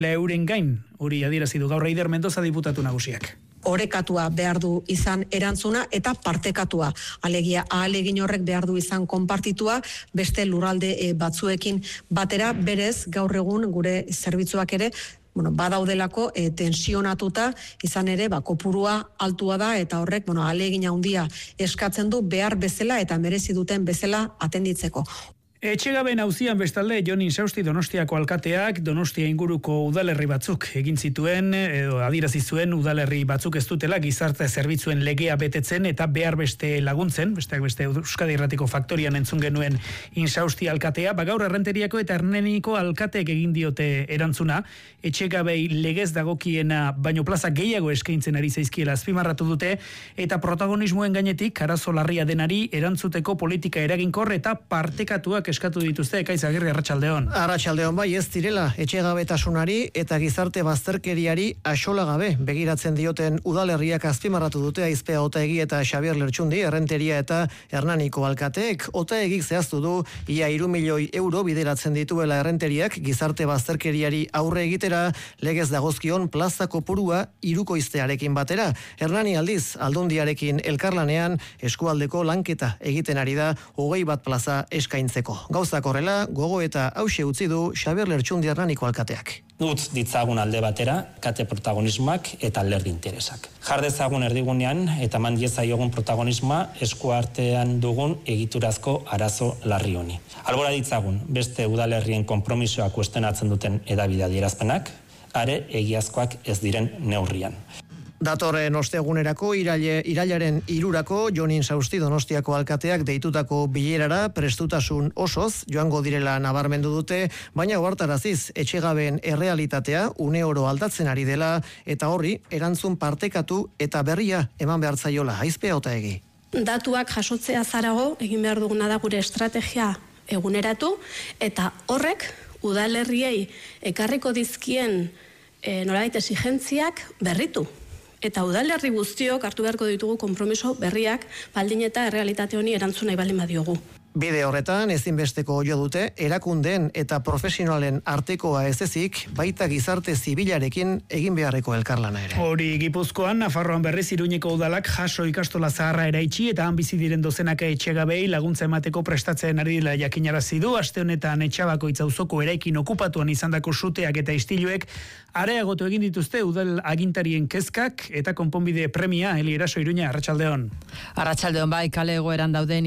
euren gain, hori adierazi du gaur Eider Mendoza diputatu nagusiak. Orekatua behar du izan erantzuna eta partekatua. Alegia, ahalegin horrek behar du izan konpartitua beste lurralde batzuekin batera, berez gaur egun gure zerbitzuak ere badaudelako tensionatuta izan ere kopurua altua da eta horrek ahalegin handia eskatzen du behar bezala eta merezi duten bezala atenditzeko. Etxegaben auzian bestalde Jon Insausti Donostiako alkateak Donostia inguruko udalerri batzuk egin zituen edo adierazi zuen udalerri batzuk ez dutela gizarte zerbitzuen legea betetzen eta behar beste laguntzen, besteak beste Euskadi Irratiko Faktorian entzun genuen Insausti alkatea, gaur Errenteriako eta Hernaniko alkateek egin diote erantzuna, etxegabei legez dagokiena baino plaza gehiago eskaintzen ari zaizkiela azpimarratu dute eta protagonismoen gainetik arazo larria denari erantzuteko politika eraginkor eta partekatuak eskatu dituzte. Ekaiz Agirre, arratsaldeon. Arratsaldeon, bai, ez direla etxegabetasunari eta gizarte bazterkeriari axola gabe begiratzen dioten udalerriak azpimarratu dute Aizpea Otaegi eta Xabier Lertxundi, Errenteria eta Hernaniko alkateek. Otaegik zehaztu du ia 3 milioi euro bideratzen dituela Errenteriak gizarte bazterkeriari aurre egitera legez dagozkion plaza kopurua hirukoiztearekin batera. Hernani aldiz Aldundiarekin elkarlanean eskualdeko lanketa egiten ari da 21 plaza eskaintzeko. Gauzak horrela, gogo eta hause utzi du Xabier Lertxundi Hernaniko alkateak. Utz ditzagun alde batera, kate protagonismoak eta alderdi interesak. Jar dezagun erdigunean eta eman diezaiogun protagonismoa eskuartean dugun egiturazko arazo larri honi. Albora ditzagun beste udalerrien konpromisoa kuestionatzen duten hedabide adierazpenak, are egiazkoak ez diren neurrian. Datorren ostegunerako irailaren 3 Jon Insausti Donostiako alkateak deitutako bilerara prestutasun osoz joango direla nabarmendu dute, baina ohartaraziz etxegabeen errealitatea une oro aldatzen ari dela eta horri erantzun partekatu eta berria eman behar zaiola. Aizpea Otaegi. Datuak jasotzea zarago egin behar duguna da gure estrategia eguneratu eta horrek udalerriei ekarriko dizkien nolabait exigentziak berritu. Eta udalerri guztiok hartu beharko ditugu konpromiso berriak baldin eta errealitate honi erantzun nahi baldin badiogu. Bide horretan ezinbesteko jo dute erakundeen eta profesionalen artekoa ez ezik, baita gizarte zibilarekin egin beharreko elkarlana ere. Hori Gipuzkoan, Nafarroan berriz Iruñeko udalak jaso ikastola zaharra eraitsi eta han bizi diren dozenaka etxegabei laguntza emateko prestatzen ari dela jakinarazi du. Aste honetan Etxabakoitz auzoko eraikin okupatuan izandako suteak eta istiluek areagotu egin dituzte udal agintarien kezkak eta konponbide premia. Eli Eraso, Iruña, arratsaldeon. Arratsaldeon, bai, kale egoeran dauden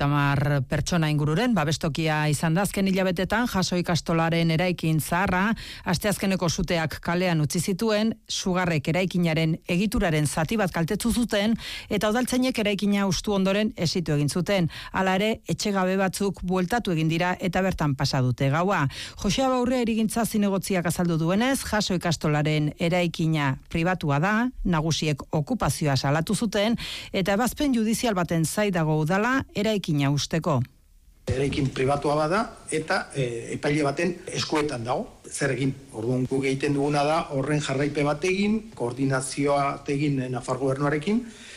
70 pertsona ingururen babestokia izan da azken hilabetetan jaso ikastolaren eraikin zaharra, asteazkeneko suteak kalean utzi zituen, sugarrek eraikinaren egituraren zati bat kaltetzu zuten eta udaltzainek eraikina hustu ondoren esitu egin zuten. Hala ere, etxegabe batzuk bueltatu egin dira eta bertan pasa dute gaua. Josea Baurre erigintza zinegotziak azaldu duenez, jaso ikastolaren eraikina pribatua da, nagusiek okupazioa salatu zuten eta ebazpen judizial baten zai dago udala eraikina husteko. Eraikin pribatua bada eta epaile baten eskuetan dago. Zer egin? Orduan guk egiten duguna da horren jarraipe bat egin, koordinazioa egin Nafar gobernuarekin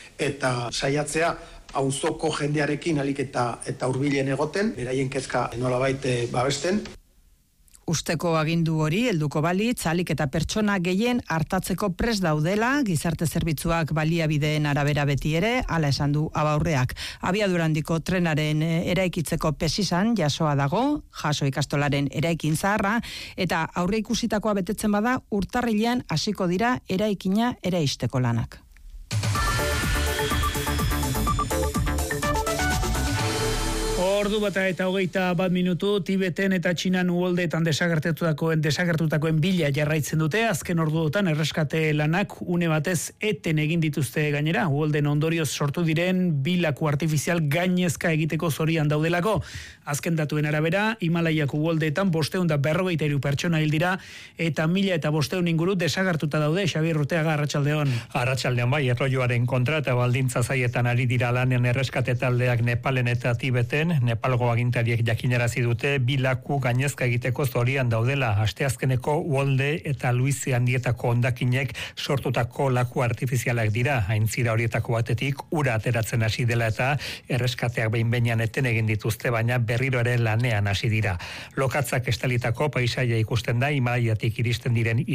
eta saiatzea auzoko jendearekin alik eta hurbilen egoten, beraien kezka nolabait babesten. Usteko agindu hori helduko balitz, alik eta pertsona gehien hartatzeko prest daudela, gizarte zerbitzuak baliabideen arabera beti ere, hala esan du Abaurreak. Abiadura handiko trenaren eraikitzeko pesisan jasoa dago, jaso ikastolaren eraikin zaharra, eta aurre ikusitakoa betetzen bada, urtarrilean hasiko dira eraikina eraisteko lanak. Ordu bata eta 21 minutu, Tibeten eta Txinan uholdeetan desagertutakoen bila jarraitzen dute, azken orduotan erreskate lanak une batez eten egin dituzte gainera, uholden ondorioz sortu diren bilaku artifizial gainezka egiteko zorian daudelako. Azken datuen arabera, Himalaiako uholdeetan 543 pertsona hil dira eta 1500 inguru desagertuta daude. Xabier Urteaga, arratsaldeon. Arratsaldeon, bai, erlojuaren kontra eta baldintza zaietan ari dira lanen erreskate taldeak Nepalen eta Tibeten, Nepalgo agintariek jakinarazi dute 2 laku gainezka egiteko zorian daudela. Asteazkeneko Uolde eta Luisi handietako hondakinek sortutako laku artifizialak dira. Aintzira horietako batetik ura ateratzen hasi dela eta erreskateak behin-behinean eten egin dituzte, baina berriro ere lanean hasi dira. Lokatzak estalitako paisaia ikusten da Himalaiatik iristen diren